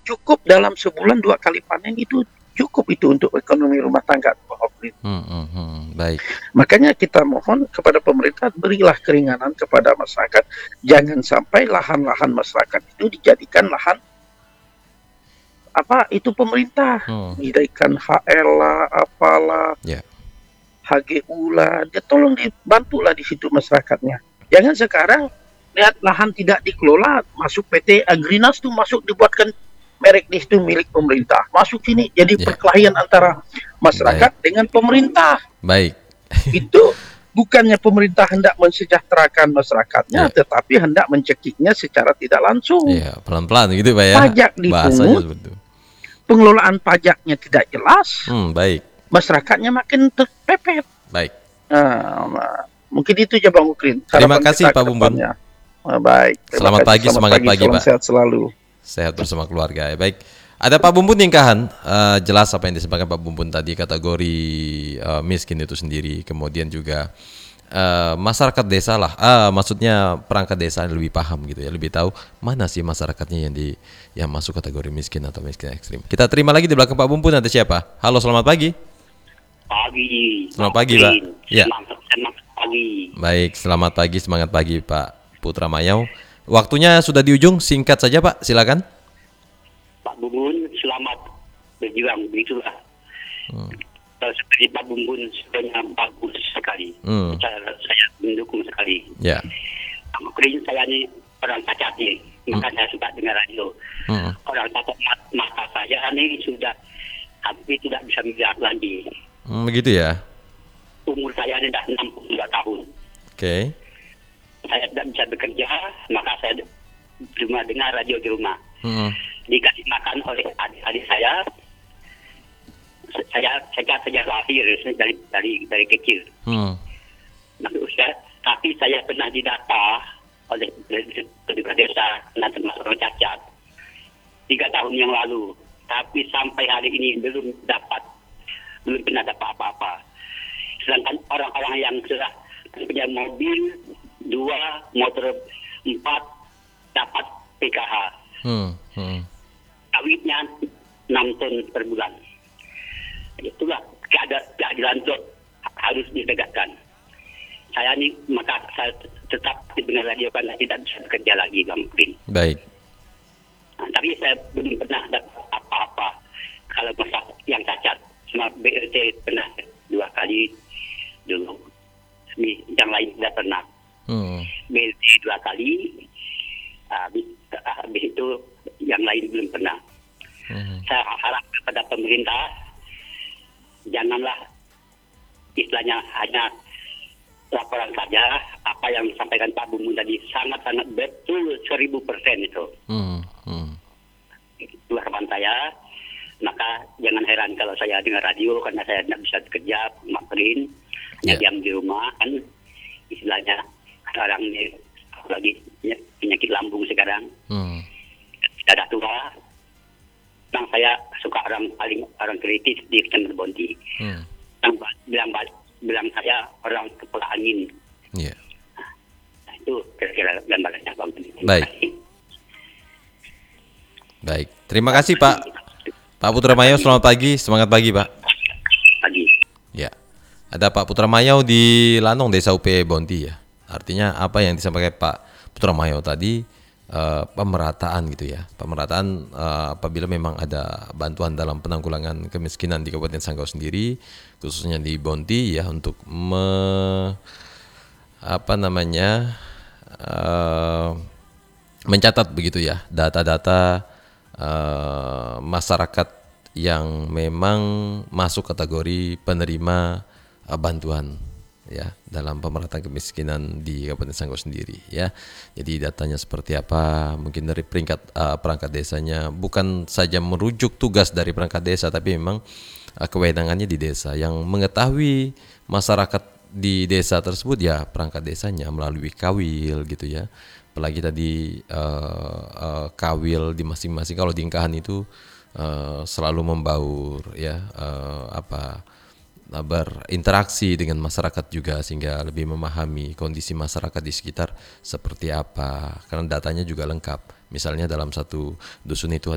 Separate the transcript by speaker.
Speaker 1: cukup dalam sebulan 2 kali panen itu cukup itu untuk ekonomi rumah tangga, Pak Opri.
Speaker 2: Baik.
Speaker 1: Makanya kita mohon kepada pemerintah, berilah keringanan kepada masyarakat. Jangan sampai lahan-lahan masyarakat itu dijadikan lahan itu pemerintah. Dijadikan HL lah, apalah, HGU lah. Dia tolong dibantulah di situ masyarakatnya. Jangan sekarang lihat lahan tidak dikelola, masuk PT Agrinas tuh masuk dibuatkan merek di situ milik pemerintah. Masuk sini jadi perkelahian antara masyarakat dengan pemerintah.
Speaker 2: Baik.
Speaker 1: Itu bukannya pemerintah hendak mensejahterakan masyarakatnya, tetapi hendak mencekiknya secara tidak langsung.
Speaker 2: Iya, pelan-pelan gitu Pak ya.
Speaker 1: Pajak dipungut, pengelolaan pajaknya tidak jelas.
Speaker 2: Baik.
Speaker 1: Masyarakatnya makin terpepet.
Speaker 2: Baik.
Speaker 1: Mungkin itu aja Bang Ukrin.
Speaker 2: Terima kasih Pak Bumbun.
Speaker 1: Baik.
Speaker 2: Selamat pagi, semangat pagi Pak.
Speaker 1: Sehat selalu.
Speaker 2: Sehat bersama keluarga. Baik. Ada Pak Bumbun Ningkahan, jelas apa yang disampaikan Pak Bumbun tadi, kategori miskin itu sendiri, kemudian juga masyarakat desa lah, maksudnya perangkat desa lebih paham gitu ya, lebih tahu mana sih masyarakatnya yang masuk kategori miskin atau miskin ekstrim. Kita terima lagi di belakang Pak Bumbun, ada siapa? Halo, selamat pagi. Selamat pagi Pak. Ya.
Speaker 3: Selamat pagi.
Speaker 2: Baik, selamat pagi, semangat pagi Pak Putra Mayau. Waktunya sudah di ujung, singkat saja Pak, silakan.
Speaker 3: Pak Bumbun, selamat berjuang, begitulah. Seperti Pak Bumbun sebenarnya bagus sekali. Saya mendukung sekali.
Speaker 2: Ya.
Speaker 3: Mungkin saya ini orang cacat nih, maka saya suka dengar radio. Orang cacat mata saya ini sudah hampir tidak bisa melihat lagi.
Speaker 2: Begitu ya.
Speaker 3: Umur saya ini sudah 62 tahun.
Speaker 2: Oke.
Speaker 3: Saya tidak bisa bekerja, maka saya cuma dengar radio di rumah. Dikasih makan oleh adik-adik saya. Saya sejak lahir dari kecil. Masuk usia, tapi saya pernah didata oleh petugas desa karena termasuk orang cacat 3 tahun yang lalu. Tapi sampai hari ini belum pernah dapat apa-apa. Sedangkan orang-orang yang sudah punya mobil 2, motor 4 dapat PKH. Sawitnya 6 ton per bulan. Itulah keadilan itu harus ditegakkan. Saya ini maka saya tetap dengar radio karena tidak bisa bekerja lagi Bang Pin.
Speaker 2: Baik.
Speaker 3: Tapi saya belum pernah dapat apa-apa kalau masa yang cacat. Cuma BRT pernah 2 kali dulu. Yang lain tidak pernah. BRT 2 kali. Habis itu yang lain belum pernah. Saya harap kepada pemerintah janganlah istilahnya hanya laporan saja. Apa yang disampaikan Pak Bumbun tadi sangat-sangat betul 1000% itu. Itu harapan saya. Maka jangan heran kalau saya dengar radio karena saya tidak bisa bekerja, makrin, diam di rumah kan istilahnya sekarang ini lagi penyakit lambung sekarang. Tidak ada tua. Yang saya suka orang kritis di Kecamatan Bonti. Bilang saya orang kepala angin. Nah, itu kira-kira gambarannya Bang.
Speaker 2: Baik. Terima kasih Pak Putra Mayau, selamat pagi, semangat pagi Pak.
Speaker 3: Pagi.
Speaker 2: Ya. Ada Pak Putra Mayau di Lanong, Desa UP Bonti ya. Artinya apa yang disampaikan Pak Putra Mayau tadi, pemerataan gitu ya. Pemerataan apabila memang ada bantuan dalam penanggulangan kemiskinan di Kabupaten Sanggau sendiri, khususnya di Bonti ya, untuk mencatat begitu ya data-data masyarakat yang memang masuk kategori penerima bantuan ya dalam pemerataan kemiskinan di Kabupaten Sanggau sendiri ya. Jadi datanya seperti apa, mungkin dari peringkat perangkat desanya, bukan saja merujuk tugas dari perangkat desa, tapi memang kewenangannya di desa. Yang mengetahui masyarakat di desa tersebut ya perangkat desanya melalui kawil gitu ya. Apalagi tadi kawil di masing-masing, kalau di Ingkahan itu selalu membaur ya, berinteraksi dengan masyarakat juga, sehingga lebih memahami kondisi masyarakat di sekitar seperti apa, karena datanya juga lengkap. Misalnya dalam satu dusun itu